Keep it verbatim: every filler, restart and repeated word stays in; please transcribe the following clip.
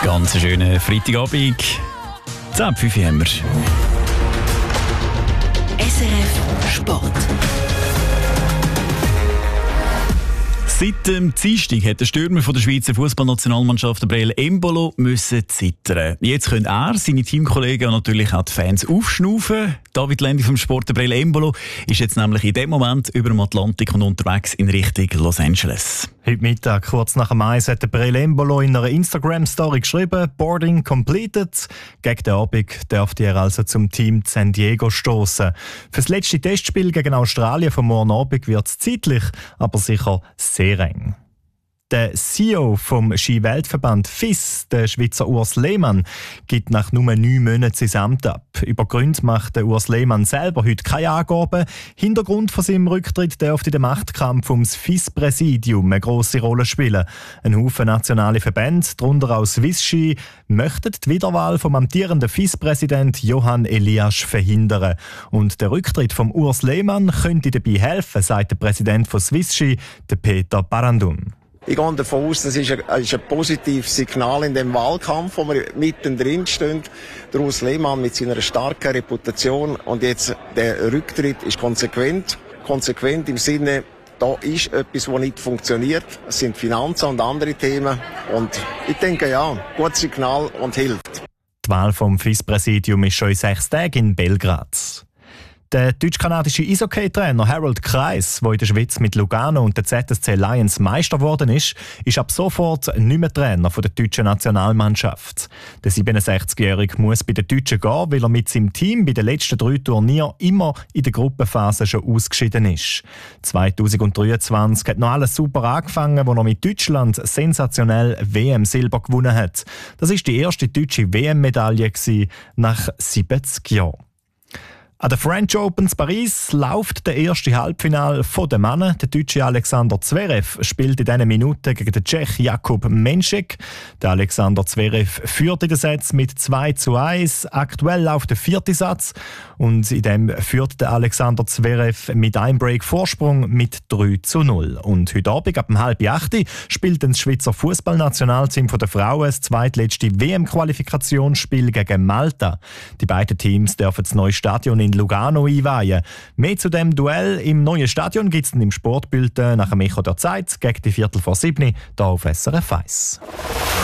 Ganz einen schönen Freitagabend. zehn fünf haben wir. S R F Sport. Seit dem Dienstag hat der Stürmer von der Schweizer Fußballnationalmannschaft Breel Embolo müssen zittern. Jetzt können er, seine Teamkollegen und natürlich auch die Fans aufschnaufen. David Lendi vom Sport Breel Embolo ist jetzt nämlich in dem Moment über dem Atlantik und unterwegs in Richtung Los Angeles. Heute Mittag, kurz nach dem Eis, hat der Breel Embolo in einer Instagram-Story geschrieben, «Boarding completed». Gegen den Abend dürfte er also zum Team San Diego stoßen. Für das letzte Testspiel gegen Australien vom morgen Abend wird es zeitlich, aber sicher sehr eng. Der C E O vom Ski-Weltverband F I S, der Schweizer Urs Lehmann, gibt nach nur neun Monaten sein Amt ab. Über Gründe macht der Urs Lehmann selber heute keine Angaben. Hintergrund von seinem Rücktritt dürfte der Machtkampf ums F I S-Präsidium eine grosse Rolle spielen. Ein Haufen nationale Verbände, darunter auch Swiss Ski, möchten die Wiederwahl vom amtierenden F I S-Präsident Johann Eliasch verhindern. Und der Rücktritt vom Urs Lehmann könnte dabei helfen, sagt der Präsident von Swiss Ski, der Peter Barandun. Ich gehe davon aus, das ist ein, ist ein positives Signal in dem Wahlkampf, wo wir mittendrin stehen. Der Urs Lehmann mit seiner starken Reputation und jetzt der Rücktritt ist konsequent. Konsequent im Sinne, da ist etwas, was nicht funktioniert. Es sind Finanzen und andere Themen. Und ich denke, ja, gutes Signal und hilft. Die Wahl vom F I S-Präsidium ist schon in sechs Tagen in Belgrad. Der deutsch-kanadische Eishockey-Trainer Harold Kreis, der in der Schweiz mit Lugano und der Z S C Lions Meister geworden ist, ist ab sofort nicht mehr Trainer der deutschen Nationalmannschaft. Der siebenundsechzigjährige muss bei den Deutschen gehen, weil er mit seinem Team bei den letzten drei Turnieren immer in der Gruppenphase schon ausgeschieden ist. zweitausenddreiundzwanzig hat noch alles super angefangen, wo er mit Deutschland sensationell W M-Silber gewonnen hat. Das ist die erste deutsche W M-Medaille nach siebzig Jahren. An der French Open in Paris läuft der erste Halbfinale der Männer. Der deutsche Alexander Zverev spielt in diesen Minuten gegen den Tschech Jakub Menšek. Der Alexander Zverev führt in den Sätzen mit zwei zu eins. Aktuell läuft der vierte Satz und in dem führt der Alexander Zverev mit einem Break Vorsprung mit drei zu null. Und heute Abend ab um halb acht spielt das Schweizer Fußballnationalteam der Frauen das zweitletzte W M-Qualifikationsspiel gegen Malta. Die beiden Teams dürfen das neue Stadion in Lugano einweihen. Mehr zu dem Duell im neuen Stadion gibt es im Sportbulletin nach dem Echo der Zeit gegen die Viertel vor sieben hier auf S R F eins.